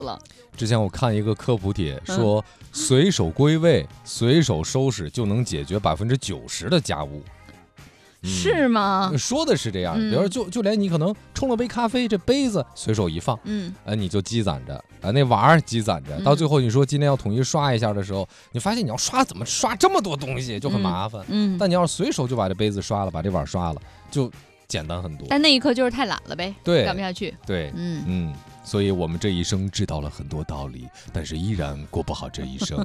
了。 之前我看一个科普帖说，随手归位、随手收拾就能解决90%的家务。 是吗？ 说的是这样，比如说就连你可能冲了杯咖啡，这杯子随手一放，你就积攒着，那碗儿积攒着，到最后你说今天要统一刷一下的时候，你发现你要刷怎么刷这么多东西就很麻烦，但你要是随手就把这杯子刷了，把这碗刷了，就简单很多。 但那一刻就是太懒了呗， 对， 干不下去。 对，所以我们这一生知道了很多道理，但是依然过不好这一生。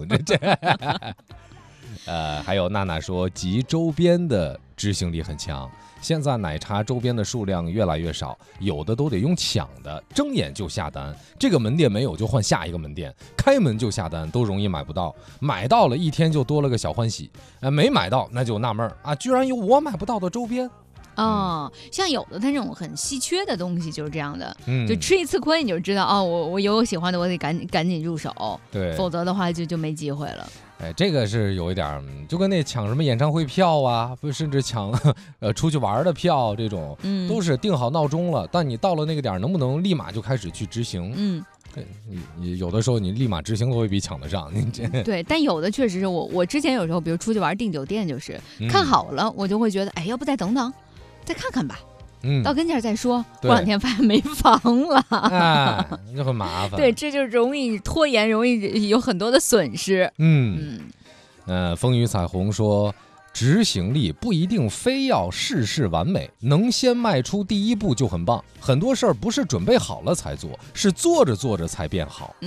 还有娜娜说集周边的执行力很强，现在奶茶周边的数量越来越少，有的都得用抢的，睁眼就下单，这个门店没有就换下一个门店，开门就下单都容易买不到，买到了一天就多了个小欢喜，没买到那就纳闷啊，居然有我买不到的周边。 像有的那种很稀缺的东西就是这样的，就吃一次亏你就知道我有喜欢的我得赶紧入手， 对， 否则的话就没机会了。 这个是有一点，就跟那抢什么演唱会票啊，不甚至抢出去玩的票这种，都是定好闹钟了，但你到了那个点能不能立马就开始去执行？你有的时候你立马执行都未必抢得上。 对，但有的确实是我之前有时候比如出去玩订酒店，就是看好了我就会觉得要不再等等再看看吧，到跟前再说，过两天发现没房了， 就很麻烦。 对，这就容易拖延，容易有很多的损失。 风雨彩虹说，执行力不一定非要事事完美，能先迈出第一步就很棒。很多事儿不是准备好了才做，是做着做着才变好。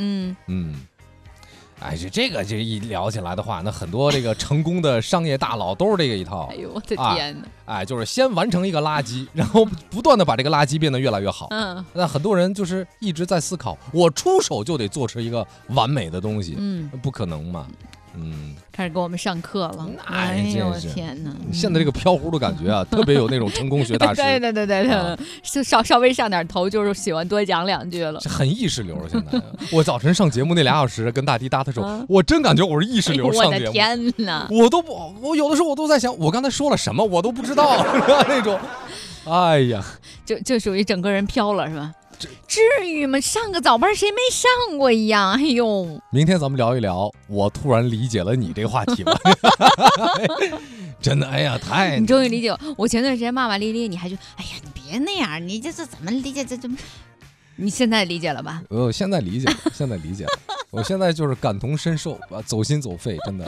这个一聊起来的话，那很多这个成功的商业大佬都是这个一套。 哎呦我的天哪！ 就是先完成一个垃圾，然后不断的把这个垃圾变得越来越好。那很多人就是一直在思考，我出手就得做出一个完美的东西，不可能嘛。 开始给我们上课了。哎呦我天哪！ 现在这个飘忽的感觉啊，特别有那种成功学大师。 对，就稍微上点头，就是喜欢多讲两句了。 很意识流现在。我早晨上节目那2小时跟大迪搭的时候，我真感觉我是意识流上节目。 我的天哪！ 我有的时候我都在想，我刚才说了什么，我都不知道那种。哎呀， 就属于整个人飘了是吧？至于吗？上个早班谁没上过一样？哎呦！ 明天咱们聊一聊，我突然理解了你这个话题吧。真的， 你终于理解我前段时间骂骂咧咧，你还觉得你别那样，你这是怎么理解这怎么？你现在理解了吧？ 我现在理解了，我现在就是感同身受，走心走肺，真的。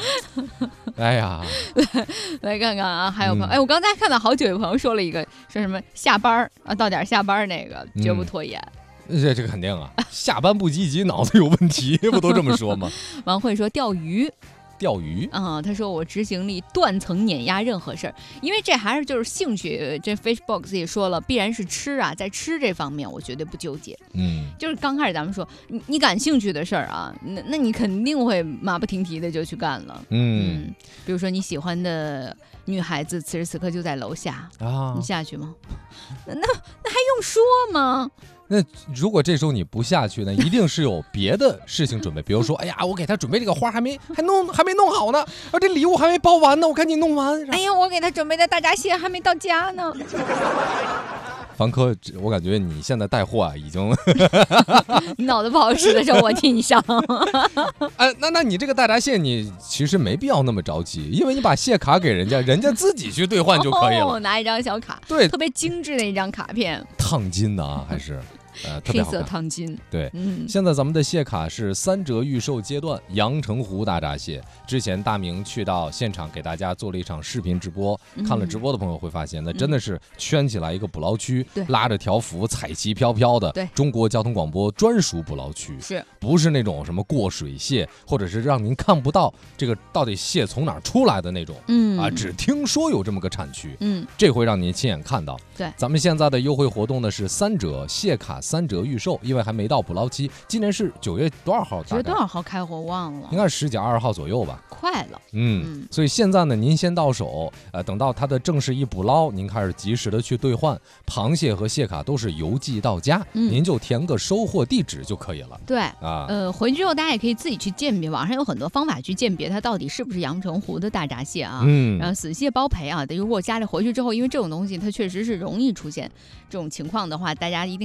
来看看啊，还有朋友，我刚才看到好几位朋友说了一个，说什么下班到点下班那个绝不拖延。 这个肯定啊，下班不积极脑子有问题，不都这么说吗？ 王慧说钓鱼。他说我执行力断层碾压任何事儿，因为这还是就是兴趣。这 Fishbox 也说了，必然是吃啊，在吃这方面我绝对不纠结。就是刚开始咱们说你感兴趣的事儿啊，那你肯定会马不停蹄的就去干了。比如说你喜欢的女孩子此时此刻就在楼下你下去吗？那还用说吗？ 那如果这时候你不下去呢，一定是有别的事情准备，比如说，我给他准备这个花还没弄好呢，这礼物还没包完呢，我赶紧弄完。 我给他准备的大闸蟹还没到家呢。 凡科，我感觉你现在带货已经你脑子不好使的时候我替你上。 那你这个大闸蟹你其实没必要那么着急，因为你把蟹卡给人家自己去兑换就可以了。 拿一张小卡， 对， 特别精致的一张卡片， 烫金的还是特别好看， 黑色烫金。 对，现在咱们的蟹卡是3折预售阶段，阳澄湖大闸蟹。之前大明去到现场给大家做了一场视频直播，看了直播的朋友会发现，那真的是圈起来一个捕捞区，拉着条幅，彩旗飘飘的，中国交通广播专属捕捞区，不是那种什么过水蟹，或者是让您看不到这个到底蟹从哪儿出来的那种，只听说有这么个产区，这会让您亲眼看到。 对， 咱们现在的优惠活动呢是3折蟹卡3折预售，因为还没到捕捞期，今年是9月多少号？9 月多少号开火忘了， 应该是10几20号左右吧。 快了， 所以现在呢，您先到手，等到它的正式一捕捞，您开始及时的去兑换。螃蟹和蟹卡都是邮寄到家，您就填个收货地址就可以了。 对回去之后大家也可以自己去鉴别，网上有很多方法去鉴别它到底是不是阳澄湖的大闸蟹啊。然后死蟹包赔啊，如果家里回去之后，因为这种东西它确实是容易出现这种情况的话，大家一定提前联系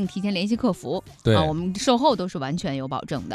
联系客服。 对， 我们售后都是完全有保证的。